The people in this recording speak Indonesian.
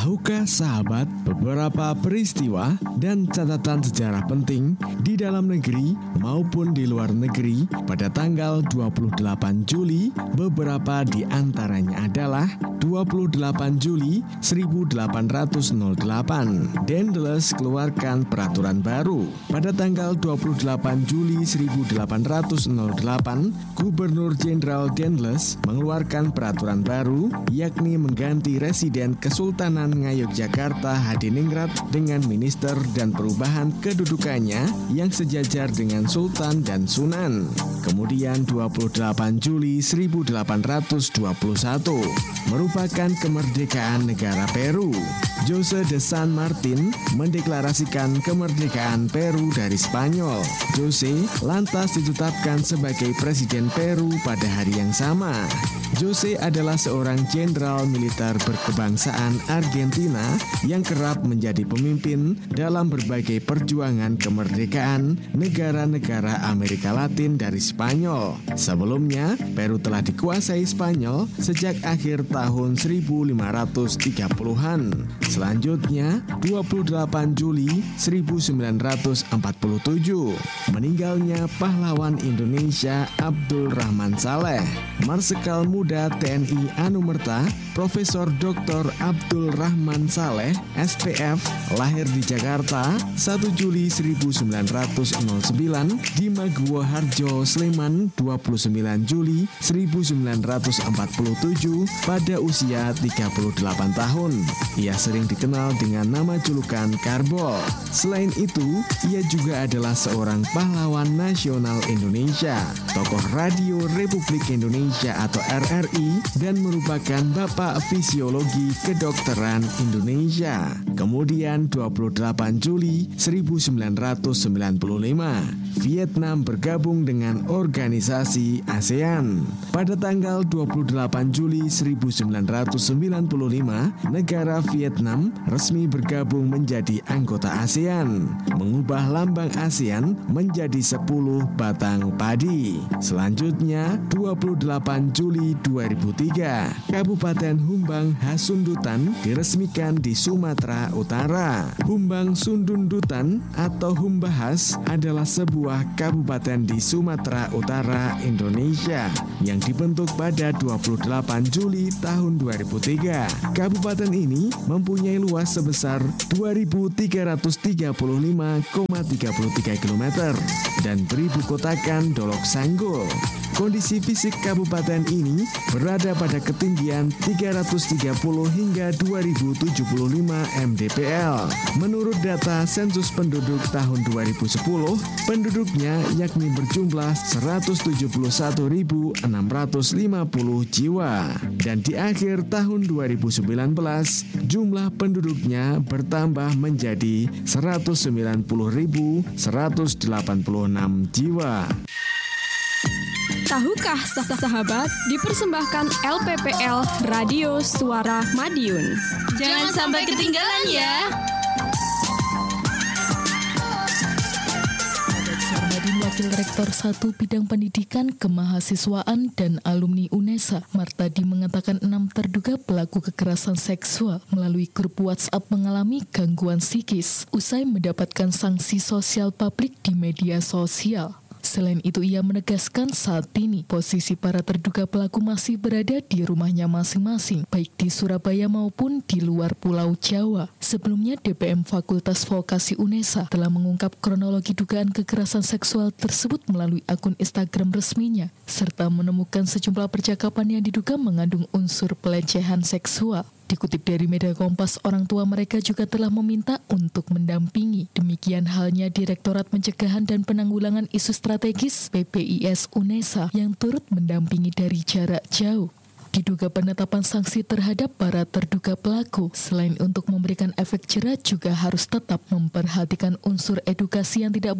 Tahukah sahabat beberapa peristiwa dan catatan sejarah penting di dalam negeri maupun di luar negeri pada tanggal 28 Juli? Beberapa di antaranya adalah 28 Juli 1808, Daendels keluarkan peraturan baru. Pada tanggal 28 Juli 1808, Gubernur Jenderal Daendels mengeluarkan peraturan baru, yakni mengganti residen Kesultanan Ngayogyakarta Hadiningrat dengan minister dan perubahan kedudukannya yang sejajar dengan Sultan dan Sunan. Kemudian 28 Juli 1821 merupakan kemerdekaan negara Peru. José de San Martín mendeklarasikan kemerdekaan Peru dari Spanyol. José lantas ditetapkan sebagai presiden Peru pada hari yang sama. José adalah seorang jenderal militer berkebangsaan Argentina yang kerap menjadi pemimpin dalam berbagai perjuangan kemerdekaan negara-negara Amerika Latin dari Spanyol. Sebelumnya, Peru telah dikuasai Spanyol sejak akhir tahun 1530-an. Selanjutnya, 28 Juli 1947, meninggalnya pahlawan Indonesia Abdul Rahman Saleh. Marsikal Muda TNI Anumerta Profesor Dr. Abdul Rahman Saleh, SPF, lahir di Jakarta 1 Juli 1909 di Maguwo Harjo, Sleman 29 Juli 1947 pada usia 38 tahun. Ia sering dikenal dengan nama julukan Karbol. Selain itu, ia juga adalah seorang pahlawan nasional Indonesia, tokoh radio Republik Indonesia atau RRI, dan merupakan Bapak Fisiologi Kedokteran Indonesia. Kemudian 28 Juli 1995, Vietnam bergabung dengan organisasi ASEAN. Pada tanggal 28 Juli 1995, negara Vietnam resmi bergabung menjadi anggota ASEAN, mengubah lambang ASEAN menjadi 10 batang padi. Selanjutnya, 28 Juli 2003, Kabupaten Humbang Hasundutan diresmikan di Sumatera Utara. Humbang Sundundutan atau Humbahas adalah sebuah kabupaten di Sumatera Utara, Indonesia yang dibentuk pada 28 Juli tahun 2003. Kabupaten ini mempunyai luas sebesar 2.335,33 km dan beribu kotakan Dolok Sanggul. Kondisi fisik kabupaten ini berada pada ketinggian 330 hingga 2075 mdpl. Menurut data sensus penduduk tahun 2010, penduduknya yakni berjumlah 171.650 jiwa. Dan di akhir tahun 2019, jumlah penduduknya bertambah menjadi 190.186 jiwa. Tahukah sahabat, dipersembahkan LPPL Radio Suara Madiun. Jangan sampai ketinggalan ya. Wakil Rektor 1 Bidang Pendidikan Kemahasiswaan dan Alumni UNESA, Martadi, mengatakan 6 terduga pelaku kekerasan seksual melalui grup WhatsApp mengalami gangguan psikis usai mendapatkan sanksi sosial publik di media sosial. Selain itu, ia menegaskan saat ini posisi para terduga pelaku masih berada di rumahnya masing-masing, baik di Surabaya maupun di luar Pulau Jawa. Sebelumnya, DPM Fakultas Vokasi UNESA telah mengungkap kronologi dugaan kekerasan seksual tersebut melalui akun Instagram resminya, serta menemukan sejumlah percakapan yang diduga mengandung unsur pelecehan seksual. Dikutip dari media Kompas, orang tua mereka juga telah meminta untuk mendampingi. Demikian halnya Direktorat Pencegahan dan Penanggulangan Isu Strategis PPIS UNESA yang turut mendampingi dari jarak jauh. Diduga penetapan sanksi terhadap para terduga pelaku, selain untuk memberikan efek jerah, juga harus tetap memperhatikan unsur edukasi yang tidak